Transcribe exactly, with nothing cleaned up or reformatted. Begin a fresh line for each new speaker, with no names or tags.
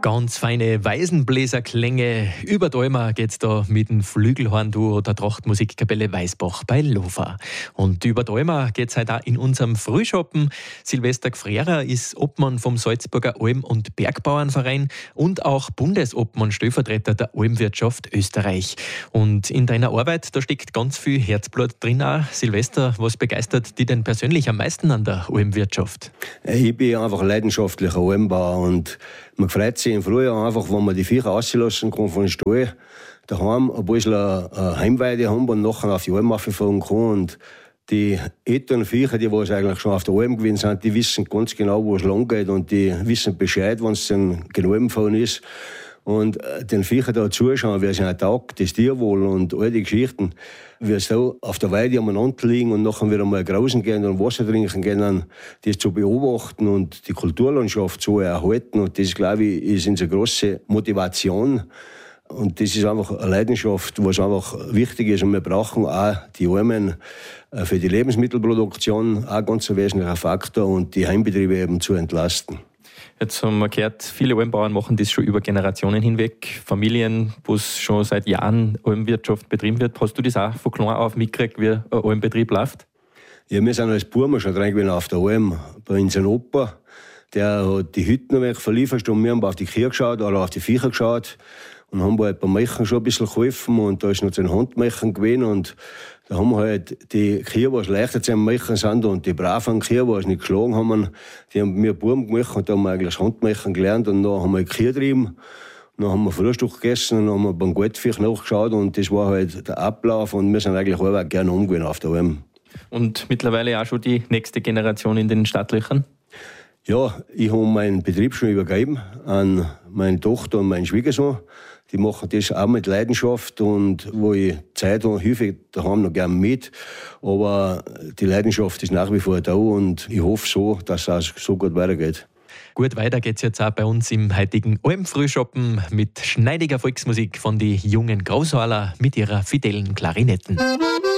Ganz feine Weisenbläserklänge. Über die Alma geht's da mit dem Flügelhorn-Duo der Trachtmusikkapelle Weißbach bei Lofa. Und über die Alma geht's heute auch in unserem Frühschoppen. Silvester Gfrera ist Obmann vom Salzburger Alm- und Bergbauernverein und auch Bundesobmann Stellvertreter der Almwirtschaft Österreich. Und in deiner Arbeit, da steckt ganz viel Herzblut drin auch. Silvester, was begeistert dich denn persönlich am meisten an der Almwirtschaft?
Ich bin einfach leidenschaftlicher Almbauer und man freut sich im Frühjahr einfach, wenn man die Viecher rauslassen kann von den Stall, daheim ein bisschen eine Heimweide haben und nachher auf die Alm fahren kann. Und die älteren Viecher, die was eigentlich schon auf der Alm gewesen sind, die wissen ganz genau, wo es lang geht und die wissen Bescheid, wenn es dann genau fahren ist. Und den Viecher da zuschauen, wie es ihnen taugt, das Tierwohl und all die Geschichten, wie sie da auf der Weide umeinander liegen und nachher wieder mal grausen gehen und Wasser trinken gehen, das zu beobachten und die Kulturlandschaft zu erhalten. Und das, glaube ich, ist unsere grosse Motivation. Und das ist einfach eine Leidenschaft, was einfach wichtig ist. Und wir brauchen auch die Almen für die Lebensmittelproduktion, auch ein ganz wesentlicher Faktor, und die Heimbetriebe eben zu entlasten.
Jetzt haben wir gehört, viele Almbauern machen das schon über Generationen hinweg. Familien, wo es schon seit Jahren Almwirtschaft betrieben wird. Hast du das auch von klein auf mitgekriegt, wie ein Almbetrieb läuft?
Ja, wir sind als Burmer schon dran gewesen auf der Alm. Bei unserem Opa, der hat die Hütten weg verliefert und wir haben auf die Kühe geschaut oder auf die Viecher geschaut und haben halt beim Machen schon ein bisschen geholfen. Und da ist noch so ein Handmachen gewesen und da haben wir halt die Kühe, die leichter zu machen sind, und die braven Kühe, die es nicht geschlagen haben, die haben wir Buben gemacht und da haben wir eigentlich das Handmachen gelernt und dann haben wir die Kühe getrieben. Dann haben wir Frühstück gegessen und dann haben wir beim Goldfisch nachgeschaut und das war halt der Ablauf und wir sind eigentlich alle gerne umgewesen auf der Alm.
Und mittlerweile auch schon die nächste Generation in den Startlöchern?
Ja, ich habe meinen Betrieb schon übergeben an meine Tochter und meinen Schwiegersohn. Die machen das auch mit Leidenschaft und wo ich Zeit habe, helfe ich daheim noch gerne mit. Aber die Leidenschaft ist nach wie vor da und ich hoffe so, dass es so gut weitergeht.
Gut, weiter geht's jetzt auch bei uns im heutigen Alm-Frühschoppen mit schneidiger Volksmusik von den jungen Großhaler mit ihrer fidelen Klarinetten.